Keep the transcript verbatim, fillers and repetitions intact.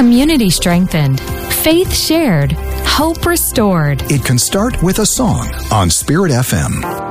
Community strengthened. Faith shared. Hope restored. It can start with a song on Spirit F M.